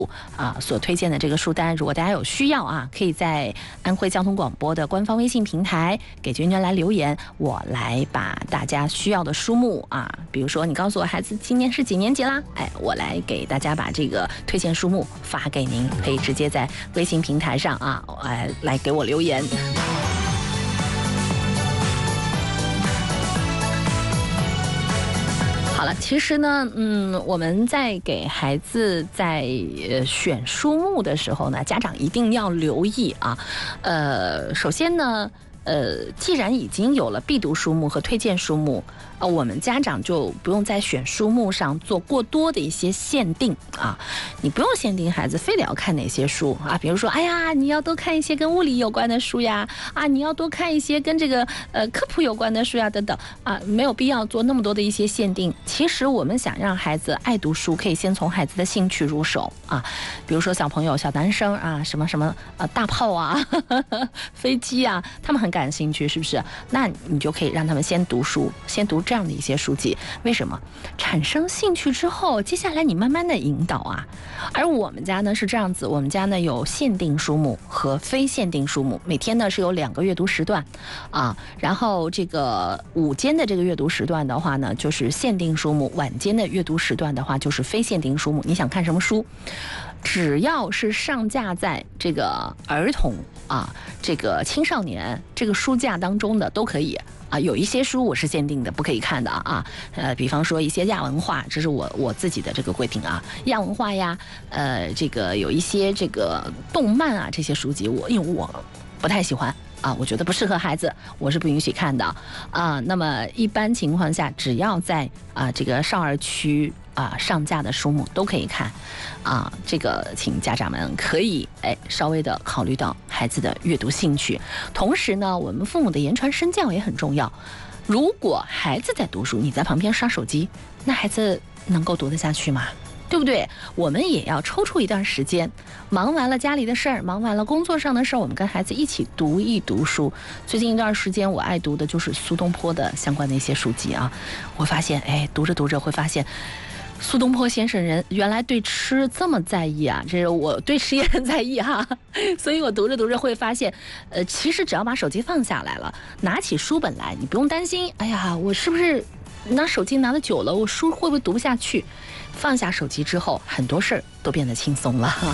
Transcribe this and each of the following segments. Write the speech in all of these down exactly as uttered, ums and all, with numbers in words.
啊，所推荐的这个书单，如果大家有需要啊，可以在安徽交通广播的官方微信平台给娟娟来留言，我来把大家需要的书目啊，比如说你告诉我孩子今年是几年级啦，哎，我来给大家把这个推荐书目发给您，可以直接在微信平台上啊，来来给我留言。好了，其实呢，嗯，我们在给孩子在呃选书目的时候呢，家长一定要留意啊。呃，首先呢，呃，既然已经有了必读书目和推荐书目，呃，我们家长就不用在选书目上做过多的一些限定啊。你不用限定孩子非得要看哪些书啊，比如说，哎呀，你要多看一些跟物理有关的书呀，啊，你要多看一些跟这个呃科普有关的书呀，等等啊，没有必要做那么多的一些限定。其实我们想让孩子爱读书，可以先从孩子的兴趣入手啊，比如说小朋友、小男生啊，什么什么呃大炮啊、呵呵飞机啊，他们很感兴趣，是不是？那你就可以让他们先读书，先读这样的一些书籍。为什么？产生兴趣之后，接下来你慢慢的引导啊。而我们家呢是这样子，我们家呢有限定书目和非限定书目，每天呢是有两个阅读时段啊。然后这个午间的这个阅读时段的话呢，就是限定书目；晚间的阅读时段的话，就是非限定书目。你想看什么书？只要是上架在这个儿童啊、这个青少年这个书架当中的都可以啊。有一些书我是限定的，不可以看的啊。呃，比方说一些亚文化，这是我我自己的这个规定啊。亚文化呀，呃，这个有一些这个动漫啊，这些书籍我因为我不太喜欢。啊，我觉得不适合孩子，我是不允许看的啊。那么一般情况下，只要在啊这个少儿区啊上架的书目都可以看啊。这个请家长们可以哎稍微的考虑到孩子的阅读兴趣，同时呢，我们父母的言传身教也很重要。如果孩子在读书，你在旁边刷手机，那孩子能够读得下去吗？对不对？我们也要抽出一段时间，忙完了家里的事儿，忙完了工作上的事儿，我们跟孩子一起读一读书。最近一段时间，我爱读的就是苏东坡的相关的一些书籍啊。我发现，哎，读着读着会发现，苏东坡先生人原来对吃这么在意啊！这是我对吃也很在意哈，所以我读着读着会发现，呃，其实只要把手机放下来了，拿起书本来，你不用担心，哎呀，我是不是拿手机拿得久了，我书会不会读不下去？放下手机之后，很多事儿都变得轻松了哈。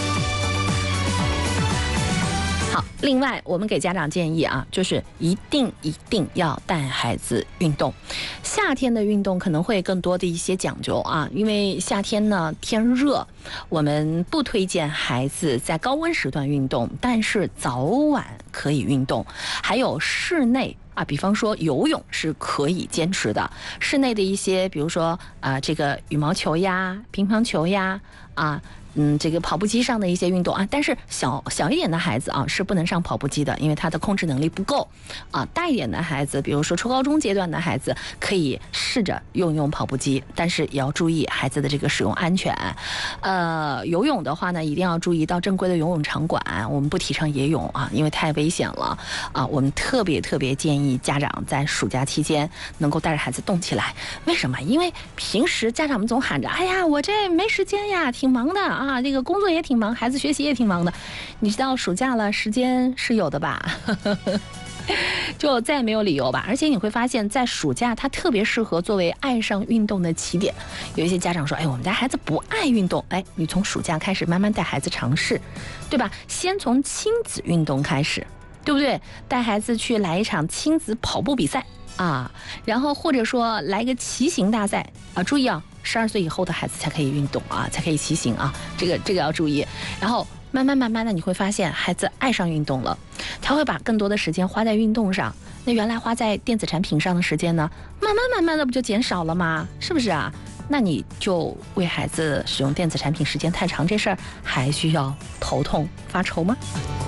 好，另外我们给家长建议啊，就是一定一定要带孩子运动。夏天的运动可能会更多的一些讲究啊，因为夏天呢天热，我们不推荐孩子在高温时段运动，但是早晚可以运动。还有室内啊，比方说游泳是可以坚持的。室内的一些，比如说啊，这个羽毛球呀、乒乓球呀，啊。嗯，这个跑步机上的一些运动啊，但是小小一点的孩子啊是不能上跑步机的，因为他的控制能力不够啊。大一点的孩子，比如说初高中阶段的孩子，可以试着用用跑步机，但是也要注意孩子的这个使用安全。呃，游泳的话呢，一定要注意到正规的游泳场馆，我们不提倡野泳啊，因为太危险了啊。我们特别特别建议家长在暑假期间能够带着孩子动起来。为什么？因为平时家长们总喊着，哎呀，我这没时间呀，挺忙的啊。啊，这个工作也挺忙，孩子学习也挺忙的，你知道暑假了，时间是有的吧？就再也没有理由吧。而且你会发现在暑假，它特别适合作为爱上运动的起点。有一些家长说，哎，我们家孩子不爱运动，哎，你从暑假开始慢慢带孩子尝试，对吧？先从亲子运动开始，对不对？带孩子去来一场亲子跑步比赛啊，然后或者说来个骑行大赛啊，注意啊。十二岁以后的孩子才可以运动啊，才可以骑行啊，这个这个要注意。然后慢慢慢慢的你会发现孩子爱上运动了，他会把更多的时间花在运动上。那原来花在电子产品上的时间呢，慢慢慢慢的不就减少了吗？是不是啊？那你就为孩子使用电子产品时间太长这事儿还需要头痛发愁吗？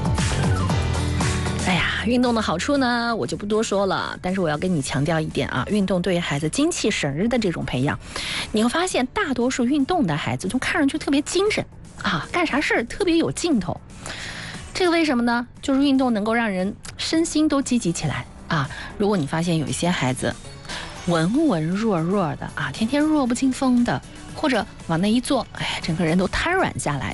哎呀，运动的好处呢，我就不多说了。但是我要跟你强调一点啊，运动对于孩子精气神的这种培养，你会发现大多数运动的孩子就看上去特别精神啊，干啥事儿特别有劲头。这个为什么呢？就是运动能够让人身心都积极起来啊。如果你发现有一些孩子文文弱弱的啊，天天弱不禁风的，或者往那一坐，哎，整个人都瘫软下来。